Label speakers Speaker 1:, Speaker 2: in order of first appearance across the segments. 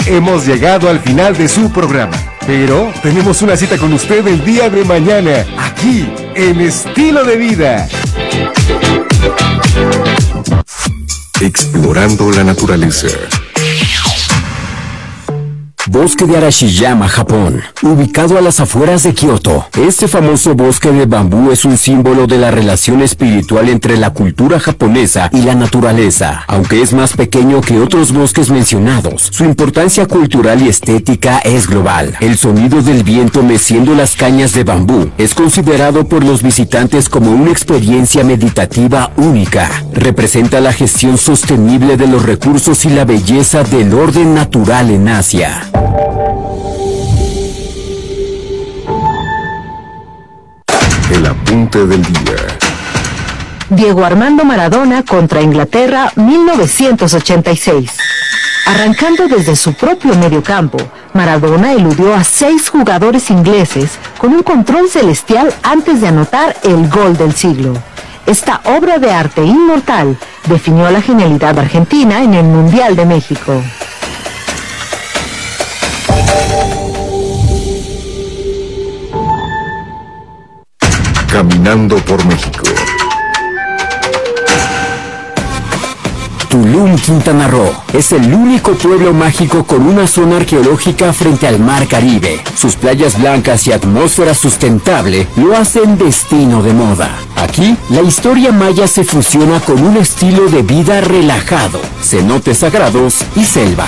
Speaker 1: Hemos llegado al final de su programa, pero tenemos una cita con usted el día de mañana, aquí, en Estilo de Vida. Explorando la naturaleza.
Speaker 2: Bosque de Arashiyama, Japón, ubicado a las afueras de Kioto. Este famoso bosque de bambú es un símbolo de la relación espiritual entre la cultura japonesa y la naturaleza. Aunque es más pequeño que otros bosques mencionados, su importancia cultural y estética es global. El sonido del viento meciendo las cañas de bambú es considerado por los visitantes como una experiencia meditativa única. Representa la gestión sostenible de los recursos y la belleza del orden natural en Asia.
Speaker 1: El apunte del día.
Speaker 3: Diego Armando Maradona contra Inglaterra, 1986. Arrancando desde su propio mediocampo, Maradona eludió a 6 jugadores ingleses con un control celestial antes de anotar el gol del siglo. Esta obra de arte inmortal definió la genialidad argentina en el Mundial de México.
Speaker 1: Caminando por México.
Speaker 2: Tulum, Quintana Roo, es el único pueblo mágico con una zona arqueológica frente al Mar Caribe. Sus playas blancas y atmósfera sustentable lo hacen destino de moda. Aquí, la historia maya se fusiona con un estilo de vida relajado, cenotes sagrados y selva.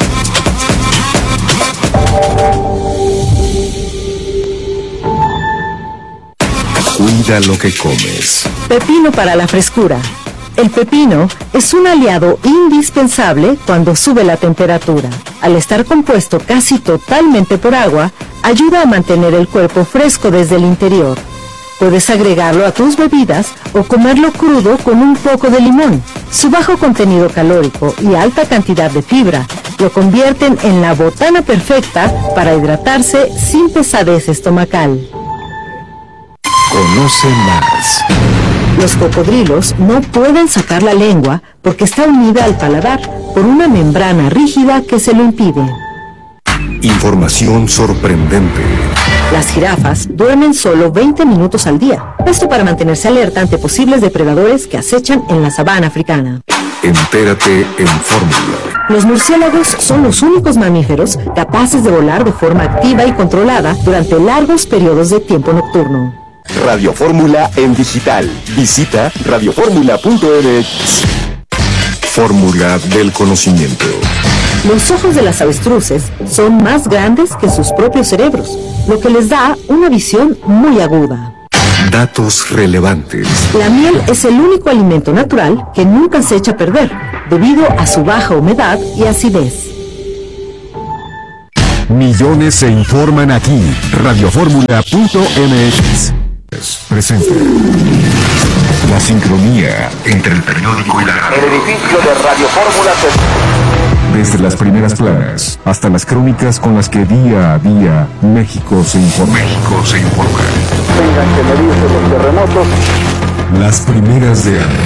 Speaker 1: Cuida lo que comes.
Speaker 3: Pepino para la frescura. El pepino es un aliado indispensable cuando sube la temperatura. Al estar compuesto casi totalmente por agua, ayuda a mantener el cuerpo fresco desde el interior. Puedes agregarlo a tus bebidas o comerlo crudo con un poco de limón. Su bajo contenido calórico y alta cantidad de fibra lo convierten en la botana perfecta para hidratarse sin pesadez estomacal.
Speaker 1: Conoce más.
Speaker 3: Los cocodrilos no pueden sacar la lengua porque está unida al paladar por una membrana rígida que se lo impide.
Speaker 1: Información sorprendente.
Speaker 3: Las jirafas duermen solo 20 minutos al día. Esto para mantenerse alerta ante posibles depredadores que acechan en la sabana africana.
Speaker 1: Entérate en Fórmula.
Speaker 3: Los murciélagos son los únicos mamíferos capaces de volar de forma activa y controlada durante largos periodos de tiempo nocturno.
Speaker 1: Radio Fórmula en digital. Visita radioformula.mx. Fórmula del conocimiento.
Speaker 3: Los ojos de las avestruces son más grandes que sus propios cerebros, lo que les da una visión muy aguda.
Speaker 1: Datos relevantes.
Speaker 3: La miel es el único alimento natural que nunca se echa a perder, debido a su baja humedad y acidez.
Speaker 1: Millones se informan aquí. Radioformula.mx. Presente. La sincronía entre el periódico y la radio.
Speaker 4: El edificio de Radio Fórmula
Speaker 1: Desde las primeras planas hasta las crónicas con las que día a día México se informa.
Speaker 4: tengan que medirse los terremotos.
Speaker 1: Las primeras de año.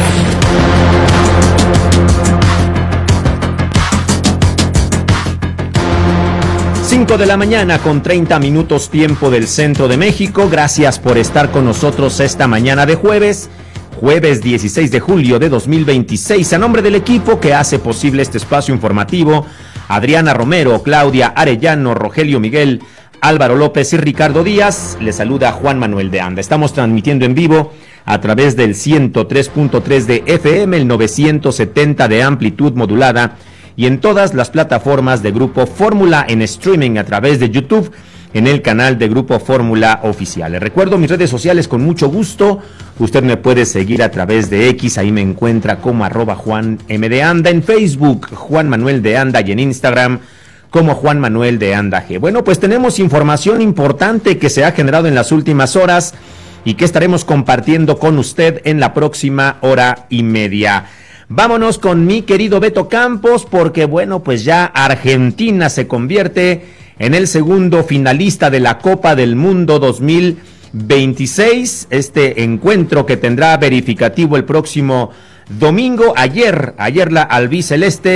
Speaker 5: 5 de la mañana con 30 minutos tiempo del centro de México. Gracias por estar con nosotros esta mañana de jueves 16 de julio de 2026. A nombre del equipo que hace posible este espacio informativo, Adriana Romero, Claudia Arellano, Rogelio Miguel, Álvaro López y Ricardo Díaz, les saluda Juan Manuel de Anda. Estamos transmitiendo en vivo a través del 103.3 de FM, el 970 de amplitud modulada y en todas las plataformas de Grupo Fórmula en streaming a través de YouTube en el canal de Grupo Fórmula Oficial. Les recuerdo mis redes sociales con mucho gusto. Usted me puede seguir a través de X, ahí me encuentra como @JuanM_de_Anda, en Facebook Juan Manuel de Anda y en Instagram como Juan Manuel de Anda G. Bueno, pues tenemos información importante que se ha generado en las últimas horas y que estaremos compartiendo con usted en la próxima hora y media. Vámonos con mi querido Beto Campos, porque bueno, pues ya Argentina se convierte en el segundo finalista de la Copa del Mundo 2026, este encuentro que tendrá verificativo el próximo domingo. Ayer la albiceleste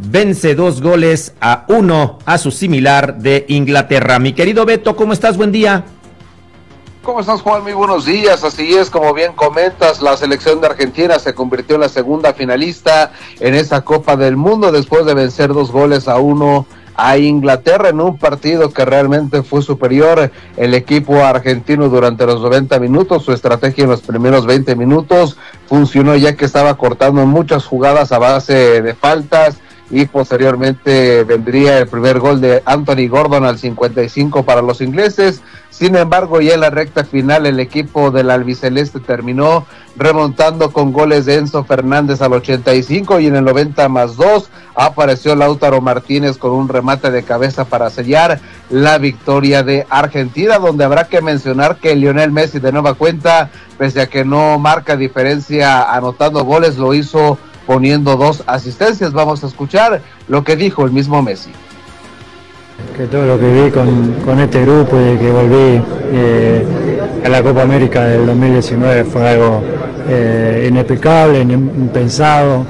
Speaker 5: vence 2-1 a su similar de Inglaterra. Mi querido Beto, ¿cómo estás? Buen día.
Speaker 6: ¿Cómo estás, Juan? Muy buenos días. Así es, como bien comentas, la selección de Argentina se convirtió en la segunda finalista en esta Copa del Mundo después de vencer 2-1 a Inglaterra en un partido que realmente fue superior el equipo argentino durante los 90 minutos. Su estrategia en los primeros 20 minutos funcionó, ya que estaba cortando muchas jugadas a base de faltas, y posteriormente vendría el primer gol de Anthony Gordon al 55 para los ingleses. Sin embargo, ya en la recta final el equipo del albiceleste terminó remontando con goles de Enzo Fernández al 85, y en el 90+2 apareció Lautaro Martínez con un remate de cabeza para sellar la victoria de Argentina, donde habrá que mencionar que Lionel Messi de nueva cuenta, pese a que no marca diferencia anotando goles, lo hizo poniendo 2 asistencias. Vamos a escuchar lo que dijo el mismo Messi.
Speaker 7: Que todo lo que vi con este grupo y que volví a la Copa América del 2019 fue algo inexplicable, impensado.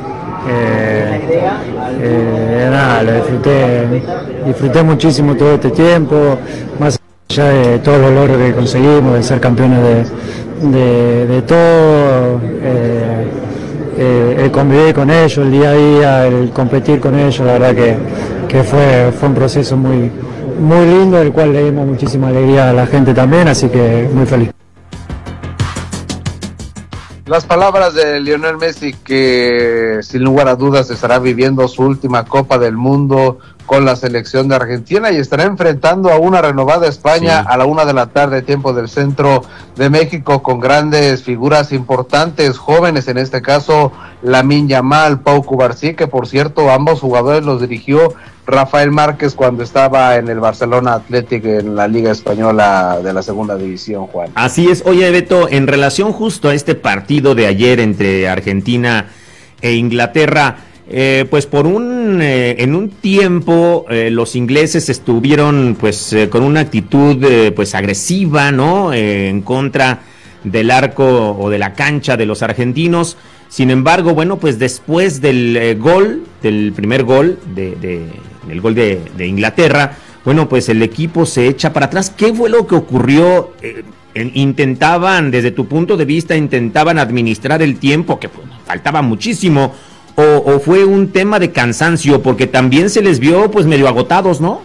Speaker 7: Nada, lo disfruté muchísimo todo este tiempo, más allá de todos los logros que conseguimos, de ser campeones de todo. El convivir con ellos, el día a día, el competir con ellos, la verdad que fue un proceso muy lindo, del cual le dimos muchísima alegría a la gente también, así que muy feliz.
Speaker 6: Las palabras de Lionel Messi, que sin lugar a dudas estará viviendo su última Copa del Mundo con la selección de Argentina, y estará enfrentando a una renovada España a la 1:00 p.m, tiempo del centro de México, con grandes figuras importantes, jóvenes, en este caso Lamine Yamal, Pau Cubarsí, que por cierto ambos jugadores los dirigió Rafael Márquez cuando estaba en el Barcelona Athletic en la Liga Española de la segunda división, Juan.
Speaker 5: Así es. Oye, Beto, en relación justo a este partido de ayer entre Argentina e Inglaterra, pues en un tiempo los ingleses estuvieron pues con una actitud pues agresiva, ¿no? En contra del arco o de la cancha de los argentinos. Sin embargo, bueno, pues después del primer gol del gol de Inglaterra, bueno, pues el equipo se echa para atrás. ¿Qué fue lo que ocurrió? Desde tu punto de vista, intentaban administrar el tiempo, que pues, faltaba muchísimo, o fue un tema de cansancio, porque también se les vio pues medio agotados, ¿no?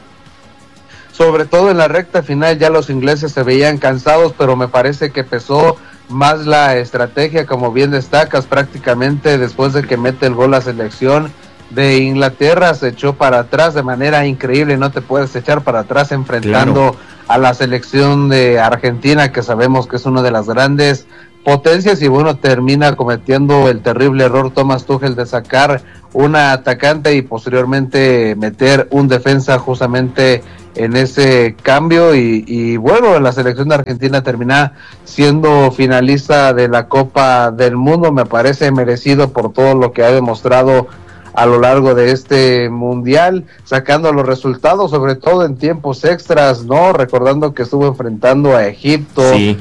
Speaker 6: Sobre todo en la recta final ya los ingleses se veían cansados, pero me parece que pesó más la estrategia, como bien destacas. Prácticamente después de que mete el gol la selección de Inglaterra se echó para atrás de manera increíble. No te puedes echar para atrás enfrentando a la selección de Argentina, que sabemos que es una de las grandes potencias, y bueno, termina cometiendo el terrible error Thomas Tuchel de sacar una atacante y posteriormente meter un defensa justamente en ese cambio, y bueno, la selección de Argentina termina siendo finalista de la Copa del Mundo. Me parece merecido por todo lo que ha demostrado a lo largo de este mundial, sacando los resultados, sobre todo en tiempos extras, ¿no? Recordando que estuvo enfrentando a Egipto, sí.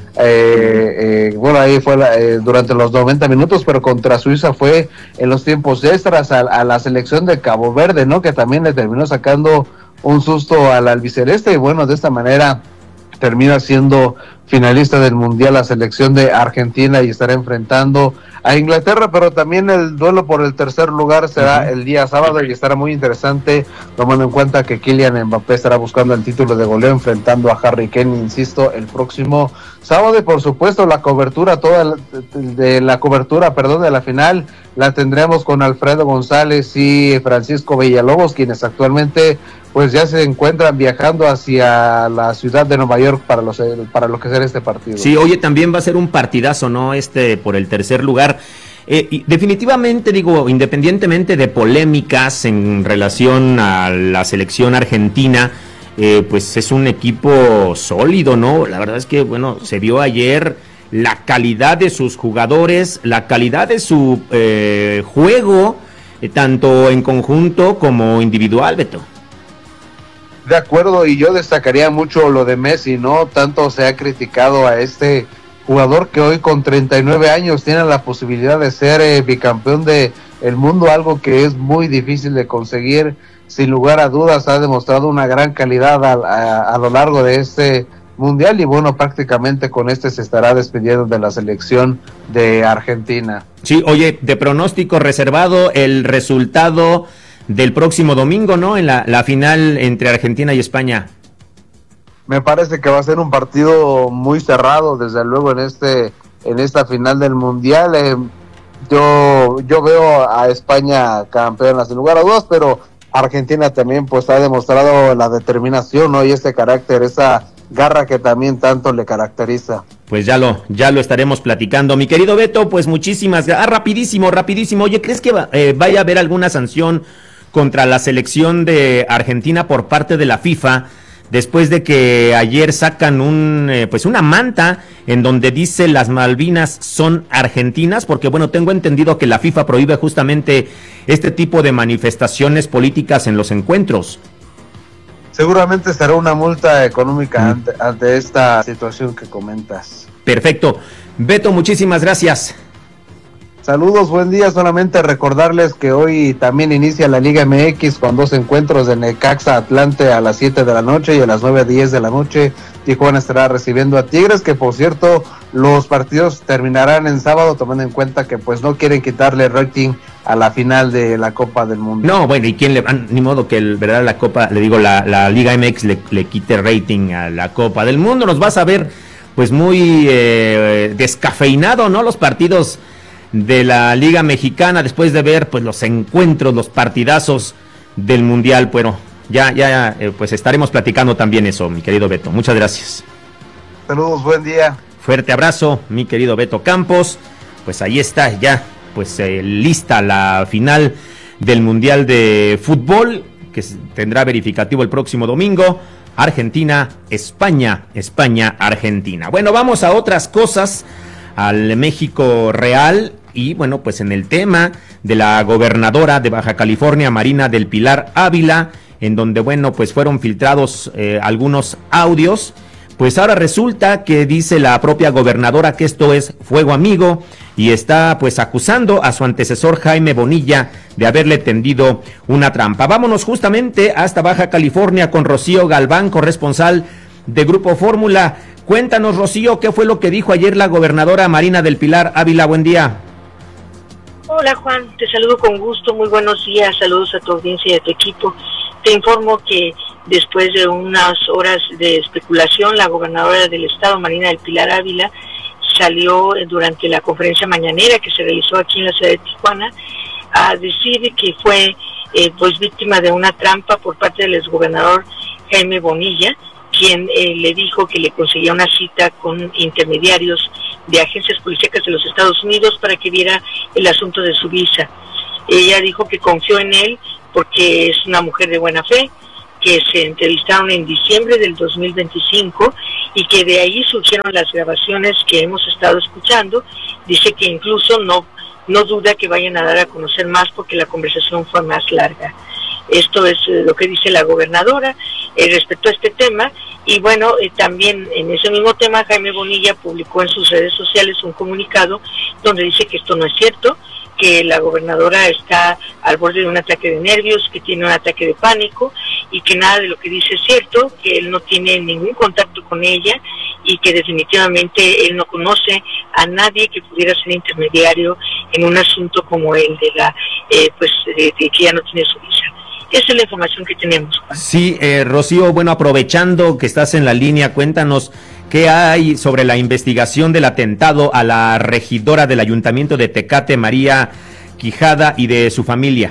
Speaker 6: Bueno, ahí fue durante los 90 minutos, pero contra Suiza fue en los tiempos extras, a la selección de Cabo Verde, ¿no? Que también le terminó sacando un susto al albiceleste, y bueno, de esta manera termina siendo finalista del mundial la selección de Argentina, y estará enfrentando a Inglaterra, pero también el duelo por el tercer lugar será el día sábado, y estará muy interesante, tomando en cuenta que Kylian Mbappé estará buscando el título de goleo enfrentando a Harry Kane, insisto, el próximo sábado. Y por supuesto la cobertura de la final la tendremos con Alfredo González y Francisco Villalobos, quienes actualmente pues ya se encuentran viajando hacia la ciudad de Nueva York para lo que será este partido.
Speaker 5: Sí, oye, también va a ser un partidazo, ¿no? Por el tercer lugar. Y definitivamente, digo, independientemente de polémicas en relación a la selección argentina, pues es un equipo sólido, ¿no? La verdad es que, bueno, se vio ayer la calidad de sus jugadores, la calidad de su juego, tanto en conjunto como individual, Beto.
Speaker 6: De acuerdo, y yo destacaría mucho lo de Messi, ¿no? Tanto se ha criticado a este jugador que hoy con 39 años tiene la posibilidad de ser bicampeón de el mundo, algo que es muy difícil de conseguir. Sin lugar a dudas ha demostrado una gran calidad a lo largo de este mundial, y bueno, prácticamente con este se estará despidiendo de la selección de Argentina.
Speaker 5: Sí, oye, de pronóstico reservado el resultado del próximo domingo, ¿no? En la final entre Argentina y España.
Speaker 6: Me parece que va a ser un partido muy cerrado, desde luego, en esta final del mundial. Yo veo a España campeona sin lugar a dudas, pero Argentina también pues ha demostrado la determinación, ¿no? Y ese carácter, esa garra que también tanto le caracteriza.
Speaker 5: Pues ya lo estaremos platicando. Mi querido Beto, pues muchísimas gracias. Rapidísimo. Oye, ¿crees que vaya a haber alguna sanción contra la selección de Argentina por parte de la FIFA, después de que ayer sacan una manta en donde dice las Malvinas son argentinas? Porque bueno, tengo entendido que la FIFA prohíbe justamente este tipo de manifestaciones políticas en los encuentros.
Speaker 6: Seguramente será una multa económica ante esta situación que comentas.
Speaker 5: Perfecto. Beto, muchísimas gracias.
Speaker 6: Saludos, buen día. Solamente recordarles que hoy también inicia la Liga MX con 2 encuentros de Necaxa Atlante a las 7 de la noche, y a las 9:10 de la noche Tijuana estará recibiendo a Tigres, que por cierto los partidos terminarán en sábado, tomando en cuenta que pues no quieren quitarle rating a la final de la Copa del Mundo.
Speaker 5: No, bueno, y quién ni modo que la Copa, la Liga MX le quite rating a la Copa del Mundo. Nos vas a ver pues muy descafeinado, ¿no? Los partidos de la Liga Mexicana, después de ver pues los encuentros, los partidazos del Mundial. Bueno, ya pues estaremos platicando también eso, mi querido Beto. Muchas gracias.
Speaker 6: Saludos, buen día.
Speaker 5: Fuerte abrazo, mi querido Beto Campos. Pues ahí está ya, pues lista la final del Mundial de Fútbol, que tendrá verificativo el próximo domingo. Argentina, España, Argentina. Bueno, vamos a otras cosas, al México real. Y bueno, pues en el tema de la gobernadora de Baja California, Marina del Pilar Ávila, en donde bueno, pues fueron filtrados algunos audios, pues ahora resulta que dice la propia gobernadora que esto es fuego amigo, y está pues acusando a su antecesor Jaime Bonilla de haberle tendido una trampa. Vámonos justamente hasta Baja California con Rocío Galván, corresponsal de Grupo Fórmula. Cuéntanos, Rocío, ¿qué fue lo que dijo ayer la gobernadora Marina del Pilar Ávila? Buen día.
Speaker 8: Hola Juan, te saludo con gusto, muy buenos días, saludos a tu audiencia y a tu equipo. Te informo que después de unas horas de especulación, la gobernadora del estado, Marina del Pilar Ávila, salió durante la conferencia mañanera que se realizó aquí en la ciudad de Tijuana a decir que fue pues víctima de una trampa por parte del exgobernador Jaime Bonilla, quien le dijo que le conseguía una cita con intermediarios de agencias policíacas de los Estados Unidos para que viera el asunto de su visa. Ella dijo que confió en él porque es una mujer de buena fe, que se entrevistaron en diciembre del 2025 y que de ahí surgieron las grabaciones que hemos estado escuchando. Dice que incluso no duda que vayan a dar a conocer más porque la conversación fue más larga. Esto es lo que dice la gobernadora respecto a este tema. Y bueno, también en ese mismo tema Jaime Bonilla publicó en sus redes sociales un comunicado donde dice que esto no es cierto, que la gobernadora está al borde de un ataque de nervios, que tiene un ataque de pánico y que nada de lo que dice es cierto, que él no tiene ningún contacto con ella y que definitivamente él no conoce a nadie que pudiera ser intermediario en un asunto como el de la de que ya no tiene su visa. Esa es la información que tenemos, Juan.
Speaker 5: Sí, Rocío, bueno, aprovechando que estás en la línea, cuéntanos qué hay sobre la investigación del atentado a la regidora del Ayuntamiento de Tecate, María Quijada, y de su familia.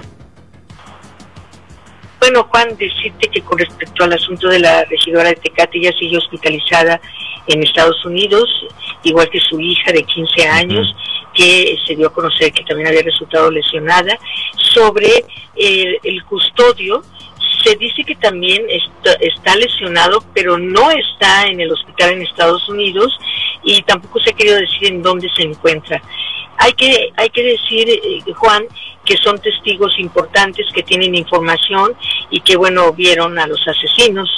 Speaker 8: Bueno, Juan, decirte que con respecto al asunto de la regidora de Tecate, ella sigue hospitalizada en Estados Unidos, igual que su hija de 15 años, que se dio a conocer que también había resultado lesionada. Sobre el custodio, se dice que también está lesionado, pero no está en el hospital en Estados Unidos y tampoco se ha querido decir en dónde se encuentra. Hay que decir, Juan, que son testigos importantes que tienen información y que, bueno, vieron a los asesinos.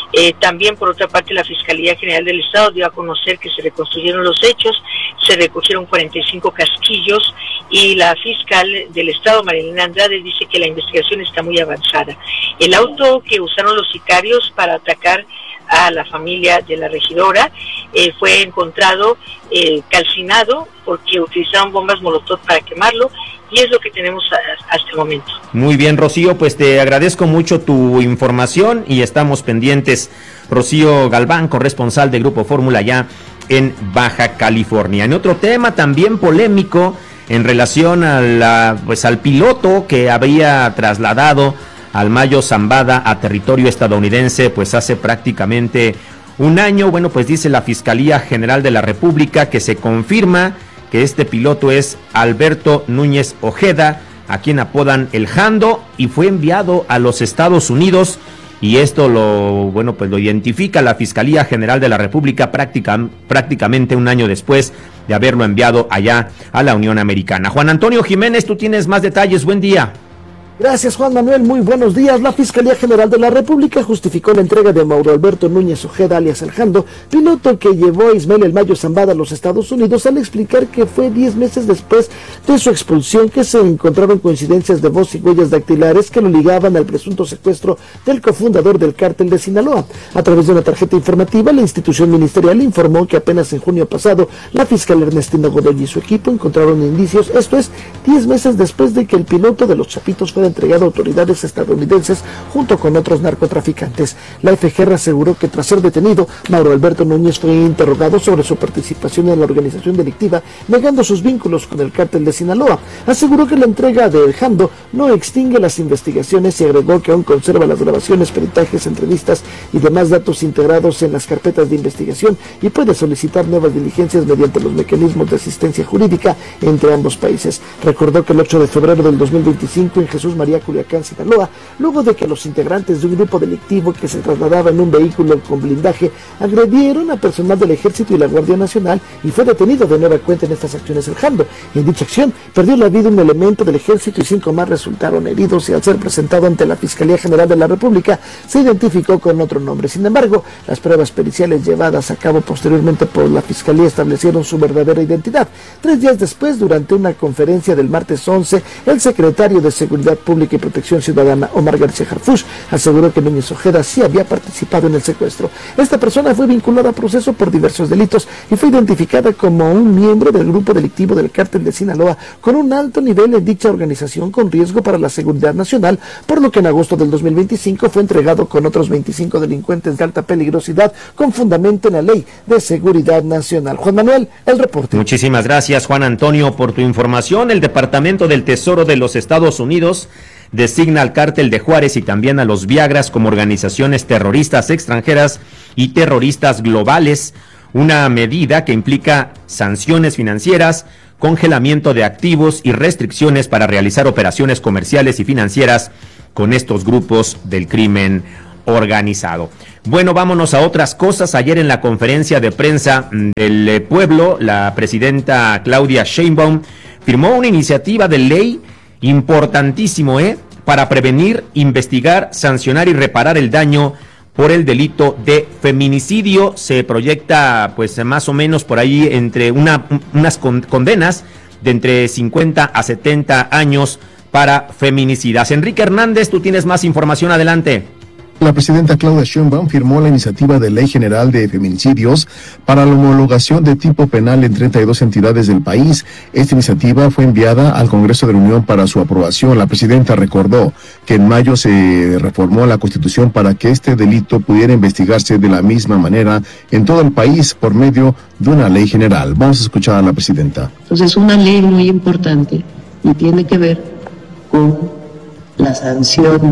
Speaker 8: También, por otra parte, la Fiscalía General del Estado dio a conocer que se reconstruyeron los hechos, se recogieron 45 casquillos y la fiscal del Estado, Marilena Andrade, dice que la investigación está muy avanzada. El auto que usaron los sicarios para atacar a la familia de la regidora fue encontrado calcinado porque utilizaron bombas molotov para quemarlo, y es lo que tenemos hasta el momento.
Speaker 5: Muy bien, Rocío, pues te agradezco mucho tu información y estamos pendientes. Rocío Galván, corresponsal de Grupo Fórmula ya en Baja California. En otro tema también polémico en relación a al piloto que había trasladado al Mayo Zambada a territorio estadounidense pues hace prácticamente un año. Bueno, pues dice la Fiscalía General de la República que se confirma que este piloto es Alberto Núñez Ojeda, a quien apodan El Jando, y fue enviado a los Estados Unidos, y esto lo identifica la Fiscalía General de la República prácticamente un año después de haberlo enviado allá a la Unión Americana. Juan Antonio Jiménez, tú tienes más detalles, buen día.
Speaker 9: Gracias, Juan Manuel, muy buenos días. La Fiscalía General de la República justificó la entrega de Mauro Alberto Núñez Ojeda, alias El Jando, piloto que llevó a Ismael El Mayo Zambada a los Estados Unidos, al explicar que fue 10 meses después de su expulsión que se encontraron coincidencias de voz y huellas dactilares que lo ligaban al presunto secuestro del cofundador del cártel de Sinaloa. A través de una tarjeta informativa, la institución ministerial informó que apenas en junio pasado, la fiscal Ernestina Godoy y su equipo encontraron indicios, esto es, 10 meses después de que el piloto de los Chapitos fuera entregado a autoridades estadounidenses junto con otros narcotraficantes. La FGR aseguró que tras ser detenido, Mauro Alberto Núñez fue interrogado sobre su participación en la organización delictiva, negando sus vínculos con el cártel de Sinaloa. Aseguró que la entrega de El Jando no extingue las investigaciones y agregó que aún conserva las grabaciones, peritajes, entrevistas y demás datos integrados en las carpetas de investigación y puede solicitar nuevas diligencias mediante los mecanismos de asistencia jurídica entre ambos países. Recordó que el 8 de febrero del 2025 en Jesús María, Culiacán, Sinaloa, luego de que los integrantes de un grupo delictivo que se trasladaba en un vehículo con blindaje agredieron a personal del Ejército y la Guardia Nacional, y fue detenido de nueva cuenta en estas acciones El Jando. En dicha acción perdió la vida un elemento del Ejército y 5 más resultaron heridos, y al ser presentado ante la Fiscalía General de la República se identificó con otro nombre. Sin embargo, las pruebas periciales llevadas a cabo posteriormente por la Fiscalía establecieron su verdadera identidad. 3 días después, durante una conferencia del martes 11, el secretario de Seguridad Pública y Protección Ciudadana, Omar García Harfuch, aseguró que Núñez Ojeda sí había participado en el secuestro. Esta persona fue vinculada a proceso por diversos delitos y fue identificada como un miembro del grupo delictivo del cártel de Sinaloa con un alto nivel en dicha organización con riesgo para la seguridad nacional, por lo que en agosto del 2025 fue entregado con otros 25 delincuentes de alta peligrosidad con fundamento en la Ley de Seguridad Nacional. Juan Manuel, el reporte.
Speaker 5: Muchísimas gracias, Juan Antonio, por tu información. El Departamento del Tesoro de los Estados Unidos designa al Cártel de Juárez y también a los Viagras como organizaciones terroristas extranjeras y terroristas globales, una medida que implica sanciones financieras, congelamiento de activos y restricciones para realizar operaciones comerciales y financieras con estos grupos del crimen organizado. Bueno, vámonos a otras cosas. Ayer en la conferencia de prensa del pueblo, la presidenta Claudia Sheinbaum firmó una iniciativa de ley importantísimo, para prevenir, investigar, sancionar y reparar el daño por el delito de feminicidio. Se proyecta pues más o menos por ahí entre unas condenas de entre 50 a 70 años para feminicidas. Enrique Hernández, tú tienes más información, adelante.
Speaker 10: La presidenta Claudia Sheinbaum firmó la iniciativa de Ley General de Feminicidios para la homologación de tipo penal en 32 entidades del país. Esta iniciativa fue enviada al Congreso de la Unión para su aprobación. La presidenta recordó que en mayo se reformó la Constitución para que este delito pudiera investigarse de la misma manera en todo el país por medio de una ley general. Vamos a escuchar a la presidenta.
Speaker 11: Entonces, una ley muy importante y tiene que ver con la sanción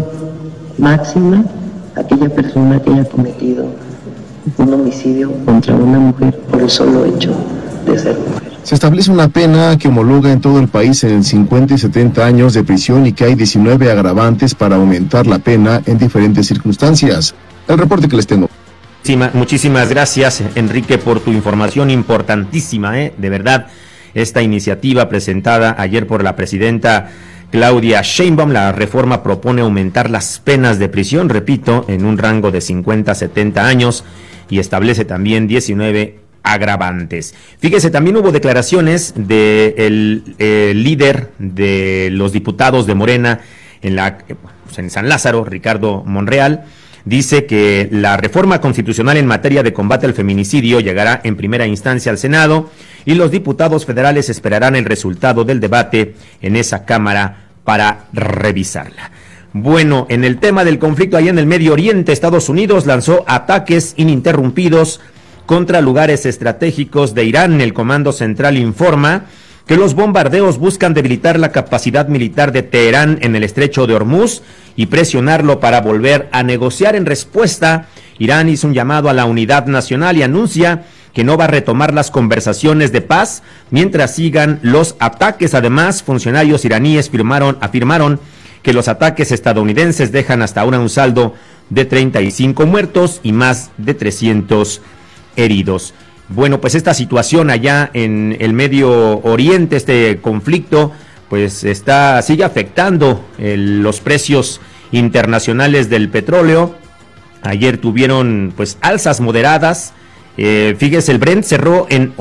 Speaker 11: máxima a aquella persona que haya cometido un homicidio contra una mujer por el solo hecho de ser mujer.
Speaker 10: Se establece una pena que homologa en todo el país en 50 y 70 años de prisión y que hay 19 agravantes para aumentar la pena en diferentes circunstancias. El reporte que les tengo.
Speaker 5: Muchísimas gracias, Enrique, por tu información importantísima, de verdad. Esta iniciativa presentada ayer por la presidenta Claudia Sheinbaum. La reforma propone aumentar las penas de prisión, repito, en un rango de 50 a 70 años y establece también 19 agravantes. Fíjese, también hubo declaraciones del líder de los diputados de Morena en San Lázaro, Ricardo Monreal. Dice que la reforma constitucional en materia de combate al feminicidio llegará en primera instancia al Senado y los diputados federales esperarán el resultado del debate en esa Cámara para revisarla. Bueno, en el tema del conflicto allá en el Medio Oriente, Estados Unidos lanzó ataques ininterrumpidos contra lugares estratégicos de Irán. El Comando Central informa que los bombardeos buscan debilitar la capacidad militar de Teherán en el estrecho de Hormuz y presionarlo para volver a negociar. En respuesta, Irán hizo un llamado a la unidad nacional y anuncia que no va a retomar las conversaciones de paz mientras sigan los ataques. Además, funcionarios iraníes afirmaron que los ataques estadounidenses dejan hasta ahora un saldo de 35 muertos y más de 300 heridos. Bueno, pues esta situación allá en el Medio Oriente, este conflicto, pues sigue afectando los precios internacionales del petróleo. Ayer tuvieron pues alzas moderadas. Fíjese, el Brent cerró en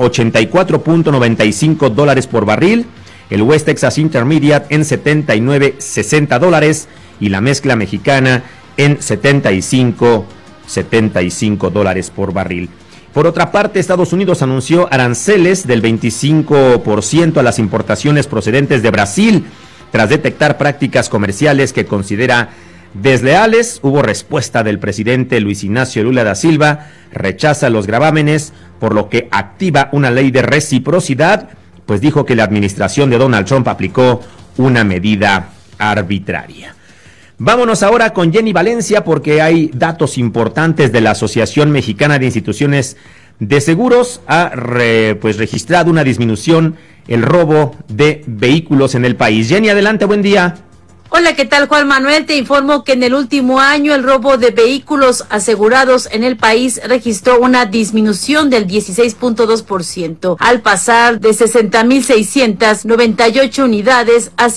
Speaker 5: $84.95 por barril, el West Texas Intermediate en $79.60 y la mezcla mexicana en $75 por barril. Por otra parte, Estados Unidos anunció aranceles del 25% a las importaciones procedentes de Brasil tras detectar prácticas comerciales que considera desleales. Hubo respuesta del presidente Luis Ignacio Lula da Silva, rechaza los gravámenes, por lo que activa una ley de reciprocidad, pues dijo que la administración de Donald Trump aplicó una medida arbitraria. Vámonos ahora con Jenny Valencia porque hay datos importantes de la Asociación Mexicana de Instituciones de Seguros. Ha registrado una disminución el robo de vehículos en el país. Jenny, adelante, buen día.
Speaker 12: Hola, ¿qué tal, Juan Manuel? Te informo que en el último año el robo de vehículos asegurados en el país registró una disminución del 16.2%, al pasar de 60.698 unidades a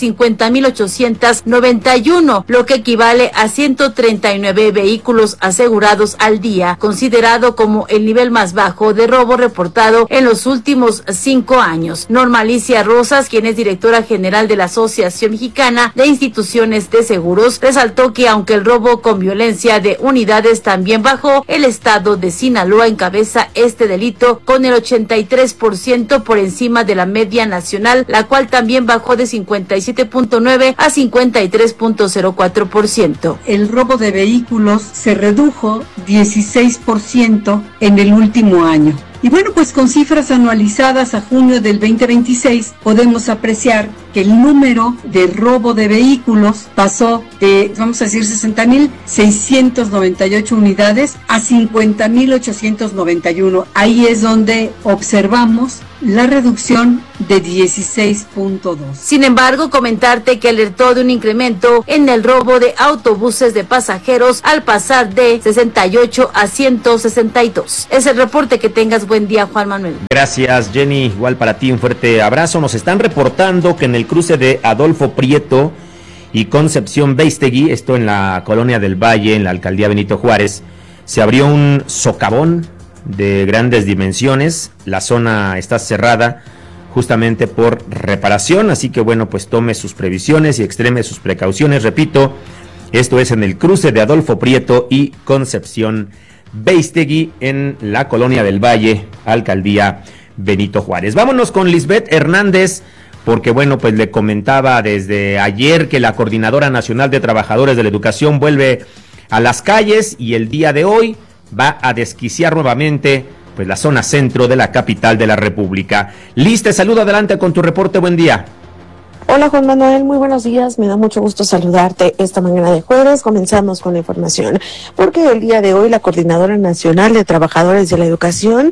Speaker 12: 50.891, lo que equivale a 139 vehículos asegurados al día, considerado como el nivel más bajo de robo reportado en los últimos 5 años. Norma Alicia Rosas, quien es directora general de la Asociación Mexicana de Instituciones de Seguros, resaltó que aunque el robo con violencia de unidades también bajó, el estado de Sinaloa encabeza este delito con el 83% por encima de la media nacional, la cual también bajó de 57.9 a 53.04%.
Speaker 13: El robo de vehículos se redujo 16% en el último año. Y bueno, pues con cifras anualizadas a junio del 2026 podemos apreciar que el número de robo de vehículos pasó de, vamos a decir, 60.698 unidades a 50.891. Ahí es donde observamos la reducción de 16.2.
Speaker 12: Sin embargo, comentarte que alertó de un incremento en el robo de autobuses de pasajeros al pasar de 68 a 162. Es el reporte. Que tengas buen día, Juan Manuel.
Speaker 5: Gracias, Jenny. Igual para ti, un fuerte abrazo. Nos están reportando que en el cruce de Adolfo Prieto y Concepción Beistegui, esto en la Colonia del Valle, en la alcaldía Benito Juárez, se abrió un socavón de grandes dimensiones. La zona está cerrada justamente por reparación, así que bueno, pues tome sus previsiones y extreme sus precauciones. Repito, esto es en el cruce de Adolfo Prieto y Concepción Beistegui en la Colonia del Valle, alcaldía Benito Juárez. Vámonos con Lisbeth Hernández, porque bueno, pues le comentaba desde ayer que la Coordinadora Nacional de Trabajadores de la Educación vuelve a las calles y el día de hoy va a desquiciar nuevamente pues la zona centro de la capital de la República. Liz, te saludo, adelante con tu reporte, buen día.
Speaker 14: Hola Juan Manuel, muy buenos días, me da mucho gusto saludarte esta mañana de jueves. Comenzamos con la información, porque el día de hoy la Coordinadora Nacional de Trabajadores de la Educación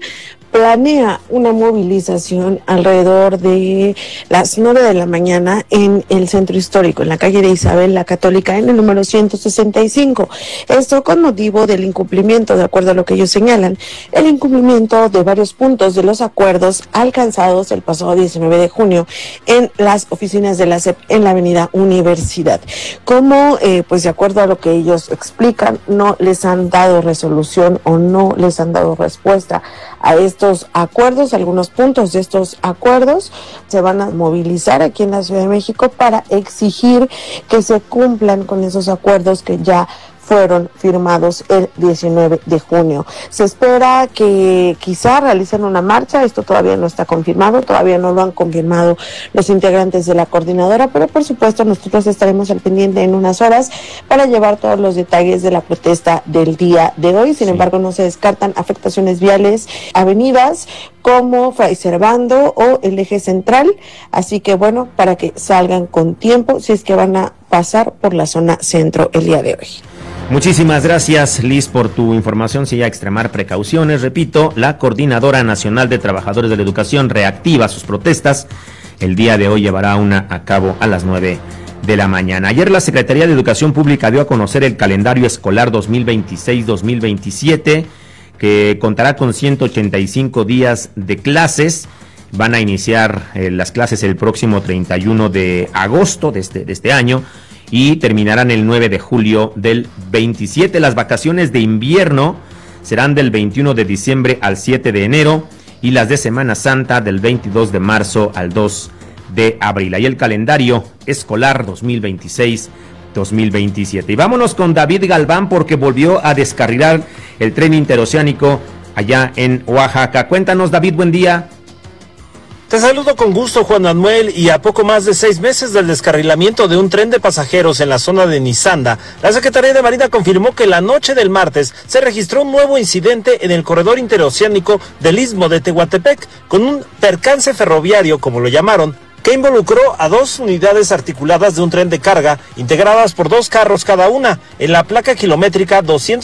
Speaker 14: planea una movilización alrededor de las 9 de la mañana en el centro histórico, en la calle de Isabel la Católica, en el número 165. Esto con motivo del incumplimiento, de acuerdo a lo que ellos señalan, el incumplimiento de varios puntos de los acuerdos alcanzados el pasado 19 de junio en las oficinas de la SEP en la avenida Universidad. Como, pues de acuerdo a lo que ellos explican, no les han dado resolución o no les han dado respuesta a estos acuerdos. Algunos puntos de estos acuerdos se van a movilizar aquí en la Ciudad de México para exigir que se cumplan con esos acuerdos que ya fueron firmados el 19 de junio. Se espera que quizá realicen una marcha, esto todavía no está confirmado, todavía no lo han confirmado los integrantes de la coordinadora, pero por supuesto nosotros estaremos al pendiente en unas horas para llevar todos los detalles de la protesta del día de hoy. Sin embargo, no se descartan afectaciones viales, avenidas como Fray Servando o el eje central, así que bueno, para que salgan con tiempo si es que van a pasar por la zona centro el día de hoy.
Speaker 5: Muchísimas gracias, Liz, por tu información. Sí, a extremar precauciones. Repito, la Coordinadora Nacional de Trabajadores de la Educación reactiva sus protestas. El día de hoy llevará una a cabo a las 9 de la mañana. Ayer la Secretaría de Educación Pública dio a conocer el calendario escolar 2026-2027, que contará con 185 días de clases. Van a iniciar las clases el próximo 31 de agosto de este año. Y terminarán el 9 de julio del 27. Las vacaciones de invierno serán del 21 de diciembre al 7 de enero y las de Semana Santa del 22 de marzo al 2 de abril. Ahí el calendario escolar 2026-2027. Y vámonos con David Galván porque volvió a descarrilar el tren interoceánico allá en Oaxaca. Cuéntanos, David, buen día.
Speaker 15: Te saludo con gusto, Juan Manuel, y a poco más de 6 meses del descarrilamiento de un tren de pasajeros en la zona de Nizanda, la Secretaría de Marina confirmó que la noche del martes se registró un nuevo incidente en el corredor interoceánico del Istmo de Tehuantepec, con un percance ferroviario, como lo llamaron, que involucró a 2 unidades articuladas de un tren de carga, integradas por 2 carros cada una, en la placa kilométrica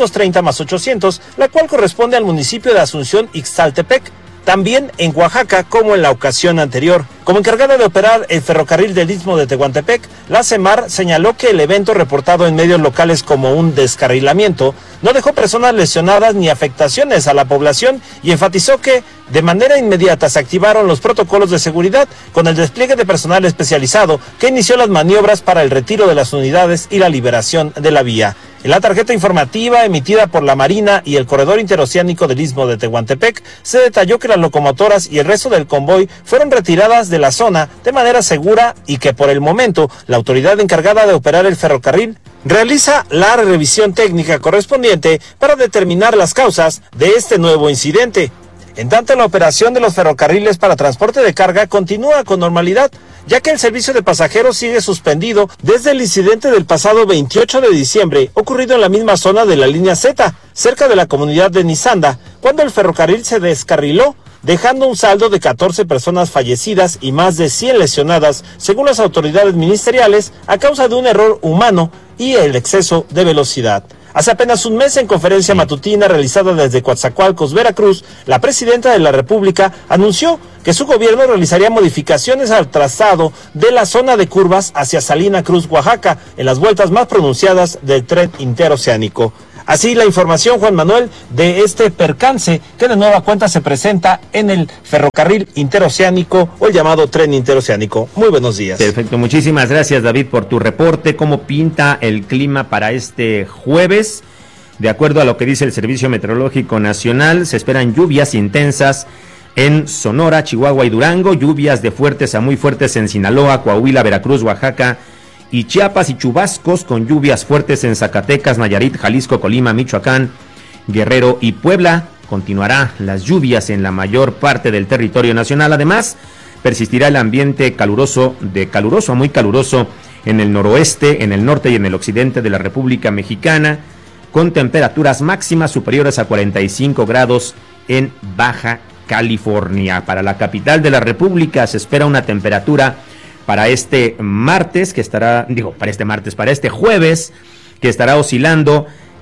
Speaker 15: 230+800, la cual corresponde al municipio de Asunción Ixtaltepec, también en Oaxaca como en la ocasión anterior. Como encargada de operar el ferrocarril del Istmo de Tehuantepec, la CEMAR señaló que el evento reportado en medios locales como un descarrilamiento no dejó personas lesionadas ni afectaciones a la población y enfatizó que de manera inmediata se activaron los protocolos de seguridad con el despliegue de personal especializado que inició las maniobras para el retiro de las unidades y la liberación de la vía. En la tarjeta informativa emitida por la Marina y el corredor interoceánico del Istmo de Tehuantepec se detalló que las locomotoras y el resto del convoy fueron retiradas de la zona de manera segura y que por el momento la autoridad encargada de operar el ferrocarril realiza la revisión técnica correspondiente para determinar las causas de este nuevo incidente. En tanto, la operación de los ferrocarriles para transporte de carga continúa con normalidad, ya que el servicio de pasajeros sigue suspendido desde el incidente del pasado 28 de diciembre, ocurrido en la misma zona de la línea Z, cerca de la comunidad de Nizanda, cuando el ferrocarril se descarriló, dejando un saldo de 14 personas fallecidas y más de 100 lesionadas, según las autoridades ministeriales, a causa de un error humano y el exceso de velocidad. Hace apenas un mes, en conferencia matutina realizada desde Coatzacoalcos, Veracruz, la presidenta de la República anunció que su gobierno realizaría modificaciones al trazado de la zona de curvas hacia Salina Cruz, Oaxaca, en las vueltas más pronunciadas del tren interoceánico. Así la información, Juan Manuel, de este percance que de nueva cuenta se presenta en el ferrocarril interoceánico o el llamado tren interoceánico. Muy buenos días.
Speaker 5: Perfecto, muchísimas gracias, David, por tu reporte. ¿Cómo pinta el clima para este jueves? De acuerdo a lo que dice el Servicio Meteorológico Nacional, se esperan lluvias intensas en Sonora, Chihuahua y Durango, lluvias de fuertes a muy fuertes en Sinaloa, Coahuila, Veracruz, Oaxaca y Chiapas, y chubascos con lluvias fuertes en Zacatecas, Nayarit, Jalisco, Colima, Michoacán, Guerrero y Puebla. Continuará las lluvias en la mayor parte del territorio nacional. Además, persistirá el ambiente caluroso, de caluroso a muy caluroso en el noroeste, en el norte y en el occidente de la República Mexicana, con temperaturas máximas superiores a 45 grados en Baja California. Para la capital de la República se espera una temperatura para este jueves, que estará oscilando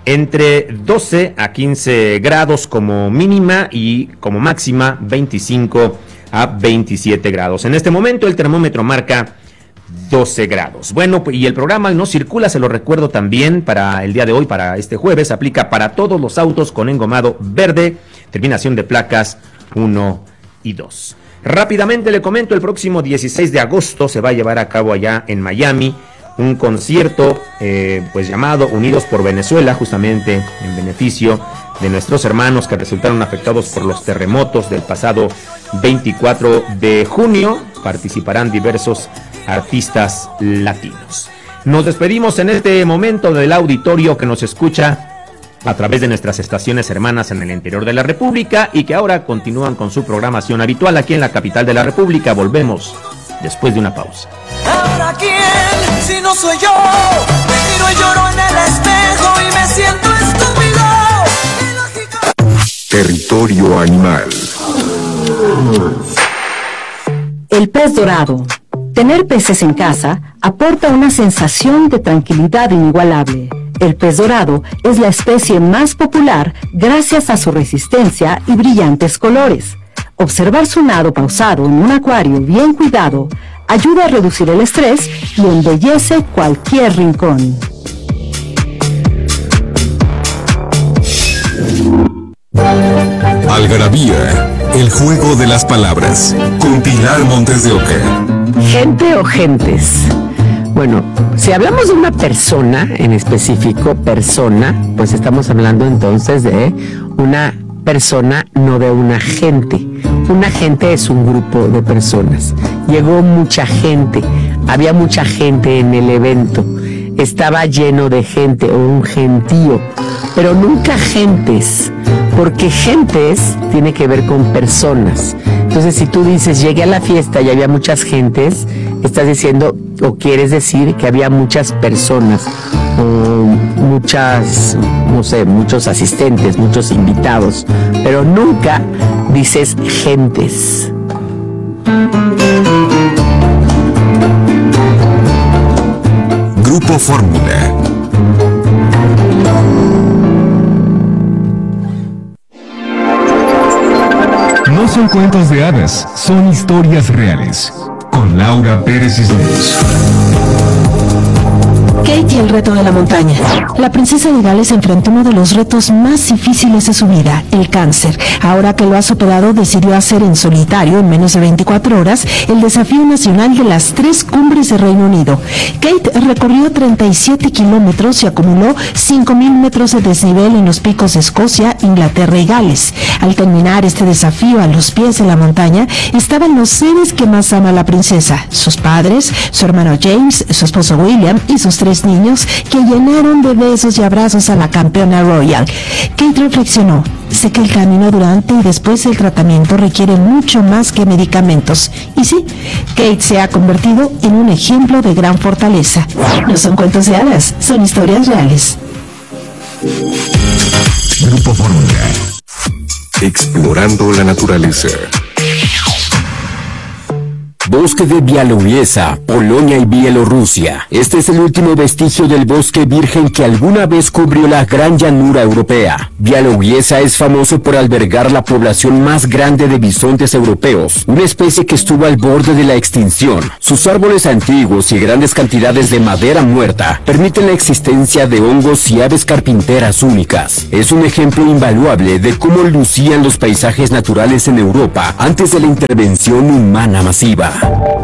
Speaker 5: entre 12 a 15 grados como mínima y como máxima 25 a 27 grados. En este momento el termómetro marca 12 grados. Bueno, y el programa No Circula, se lo recuerdo también, para el día de hoy, para este jueves, aplica para todos los autos con engomado verde, terminación de placas 1 y 2. Rápidamente le comento, el próximo 16 de agosto se va a llevar a cabo allá en Miami un concierto pues llamado Unidos por Venezuela, justamente en beneficio de nuestros hermanos que resultaron afectados por los terremotos del pasado 24 de junio. Participarán diversos artistas latinos. Nos despedimos en este momento del auditorio que nos escucha a través de nuestras estaciones hermanas en el interior de la República y que ahora continúan con su programación habitual aquí en la capital de la República. Volvemos después de una pausa.
Speaker 16: ¿Ahora quién? Si no soy yo, me miro y lloro en el espejo y me siento estúpido.
Speaker 1: Territorio animal.
Speaker 3: El pez dorado. Tener peces en casa aporta una sensación de tranquilidad inigualable. El pez dorado es la especie más popular gracias a su resistencia y brillantes colores. Observar su nado pausado en un acuario bien cuidado ayuda a reducir el estrés y embellece cualquier rincón.
Speaker 1: Algarabía, el juego de las palabras, con Pilar Montes de Oca.
Speaker 17: ¿Gente o gentes? Bueno, si hablamos de una persona, en específico persona, pues estamos hablando entonces de una persona, no de una gente. Una gente es un grupo de personas. Llegó mucha gente, había mucha gente en el evento, estaba lleno de gente o un gentío, pero nunca gentes, porque gentes tiene que ver con personas. Entonces, si tú dices llegué a la fiesta y había muchas gentes, estás diciendo o quieres decir que había muchas personas o muchas, no sé, muchos asistentes, muchos invitados, pero nunca dices gentes.
Speaker 1: Grupo Fórmula. No son cuentos de hadas, son historias reales. Con Laura Pérez Cisneros.
Speaker 18: Kate y el reto de la montaña. La princesa de Gales enfrentó uno de los retos más difíciles de su vida, el cáncer. Ahora que lo ha superado, decidió hacer en solitario, en menos de 24 horas, el desafío nacional de las 3 cumbres de Reino Unido. Kate recorrió 37 kilómetros y acumuló 5.000 metros de desnivel en los picos de Escocia, Inglaterra y Gales. Al terminar este desafío a los pies de la montaña, estaban los seres que más ama la princesa, sus padres, su hermano James, su esposo William y sus 3 niños, que llenaron de besos y abrazos a la campeona royal. Kate reflexionó: sé que el camino durante y después del tratamiento requiere mucho más que medicamentos. Y sí, Kate se ha convertido en un ejemplo de gran fortaleza. No son cuentos de hadas, son historias reales.
Speaker 1: Grupo Fórmula. Explorando la naturaleza.
Speaker 2: Bosque de Białowieża, Polonia y Bielorrusia. Este es el último vestigio del bosque virgen que alguna vez cubrió la gran llanura europea. Białowieża es famoso por albergar la población más grande de bisontes europeos, una especie que estuvo al borde de la extinción. Sus árboles antiguos y grandes cantidades de madera muerta permiten la existencia de hongos y aves carpinteras únicas. Es un ejemplo invaluable de cómo lucían los paisajes naturales en Europa antes de la intervención humana masiva.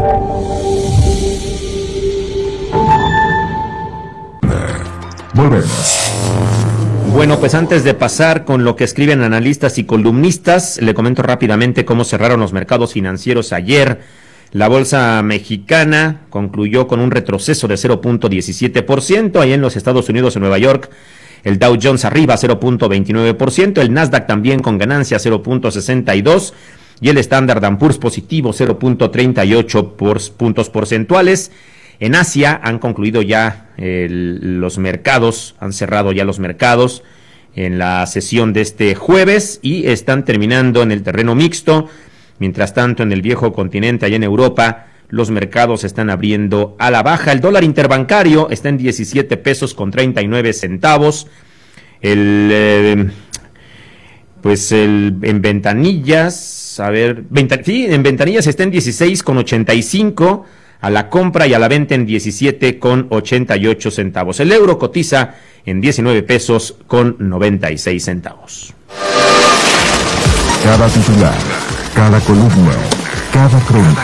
Speaker 1: Volvemos.
Speaker 5: Bueno, pues antes de pasar con lo que escriben analistas y columnistas, le comento rápidamente cómo cerraron los mercados financieros ayer. La bolsa mexicana concluyó con un retroceso de 0.17%, ahí en los Estados Unidos, en Nueva York. El Dow Jones arriba 0.29%, el Nasdaq también con ganancia 0.62%, y el Standard & Poor's positivo 0.38 puntos porcentuales. En Asia han concluido ya los mercados, han cerrado ya los mercados en la sesión de este jueves y están terminando en el terreno mixto. Mientras tanto, en el viejo continente, allá en Europa, los mercados están abriendo a la baja. El dólar interbancario está en 17 pesos con 39 centavos. en ventanillas, en ventanillas está en 16,85, a la compra y a la venta en 17,88 centavos. El euro cotiza en 19 pesos con 96 centavos.
Speaker 1: Cada titular, cada columna, cada crónica.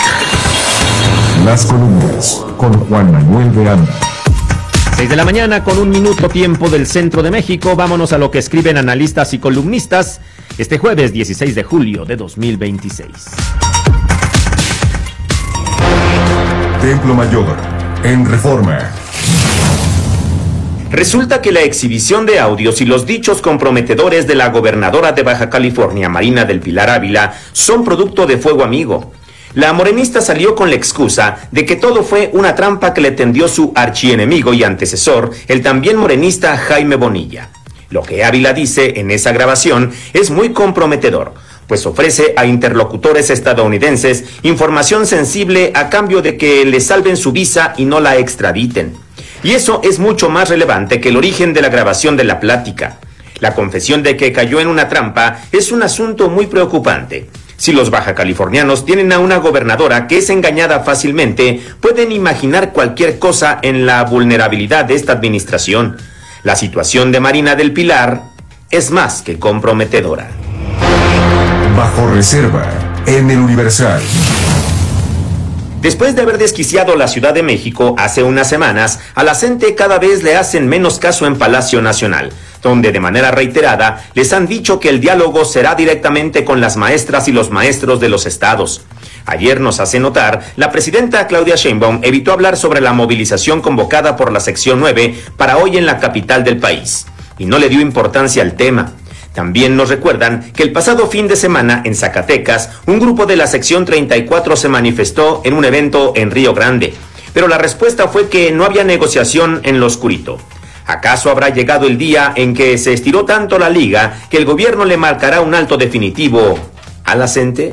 Speaker 1: Las columnas con Juan Manuel de Anda.
Speaker 5: 6 de la mañana con 1 minuto tiempo del centro de México. Vámonos a lo que escriben analistas y columnistas este jueves 16 de julio de 2026.
Speaker 1: Templo Mayor, en Reforma.
Speaker 5: Resulta que la exhibición de audios y los dichos comprometedores de la gobernadora de Baja California, Marina del Pilar Ávila, son producto de fuego amigo. La morenista salió con la excusa de que todo fue una trampa que le tendió su archienemigo y antecesor, el también morenista Jaime Bonilla. Lo que Ávila dice en esa grabación es muy comprometedor, pues ofrece a interlocutores estadounidenses información sensible a cambio de que le salven su visa y no la extraditen. Y eso es mucho más relevante que el origen de la grabación de la plática. La confesión de que cayó en una trampa es un asunto muy preocupante. Si los bajacalifornianos tienen a una gobernadora que es engañada fácilmente, pueden imaginar cualquier cosa en la vulnerabilidad de esta administración. La situación de Marina del Pilar es más que comprometedora.
Speaker 1: Bajo reserva, en el Universal.
Speaker 5: Después de haber desquiciado la Ciudad de México hace unas semanas, a la CENTE cada vez le hacen menos caso en Palacio Nacional, donde de manera reiterada les han dicho que el diálogo será directamente con las maestras y los maestros de los estados. Ayer nos hace notar, la presidenta Claudia Sheinbaum evitó hablar sobre la movilización convocada por la sección 9 para hoy en la capital del país, y no le dio importancia al tema. También nos recuerdan que el pasado fin de semana en Zacatecas, un grupo de la sección 34 se manifestó en un evento en Río Grande, pero la respuesta fue que no había negociación en lo oscurito. ¿Acaso habrá llegado el día en que se estiró tanto la liga que el gobierno le marcará un alto definitivo a la CENTE?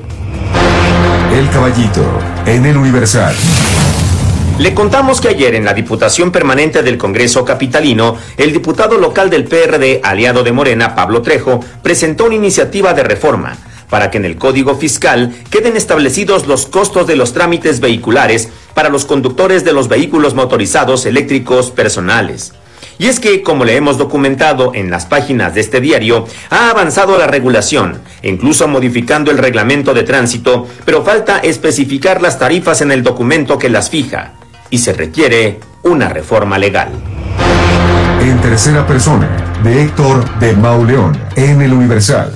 Speaker 1: El Caballito, en el Universal.
Speaker 5: Le contamos que ayer en la Diputación Permanente del Congreso Capitalino, el diputado local del PRD, aliado de Morena, Pablo Trejo, presentó una iniciativa de reforma para que en el Código Fiscal queden establecidos los costos de los trámites vehiculares para los conductores de los vehículos motorizados eléctricos personales. Y es que, como le hemos documentado en las páginas de este diario, ha avanzado la regulación, incluso modificando el reglamento de tránsito, pero falta especificar las tarifas en el documento que las fija, y se requiere una reforma legal.
Speaker 1: En tercera persona, de Héctor de Mauleón, en el Universal.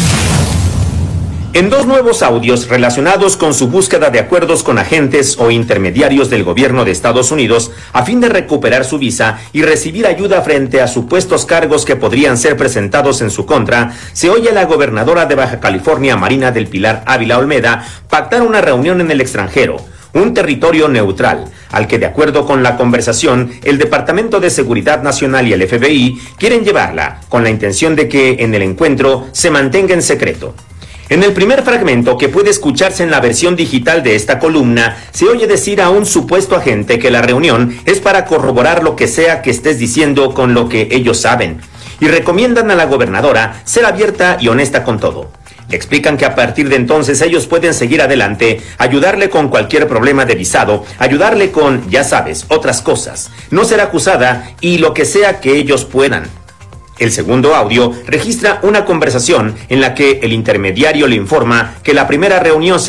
Speaker 5: En dos nuevos audios relacionados con su búsqueda de acuerdos con agentes o intermediarios del gobierno de Estados Unidos a fin de recuperar su visa y recibir ayuda frente a supuestos cargos que podrían ser presentados en su contra, se oye a la gobernadora de Baja California, Marina del Pilar Ávila Olmeda, pactar una reunión en el extranjero, un territorio neutral, al que de acuerdo con la conversación, el Departamento de Seguridad Nacional y el FBI quieren llevarla, con la intención de que en el encuentro se mantenga en secreto. En el primer fragmento, que puede escucharse en la versión digital de esta columna, se oye decir a un supuesto agente que la reunión es para corroborar lo que sea que estés diciendo con lo que ellos saben, y recomiendan a la gobernadora ser abierta y honesta con todo. Le explican que a partir de entonces ellos pueden seguir adelante, ayudarle con cualquier problema de visado, ayudarle con, ya sabes, otras cosas, no ser acusada y lo que sea que ellos puedan. El segundo audio registra una conversación en la que el intermediario le informa que la primera reunión se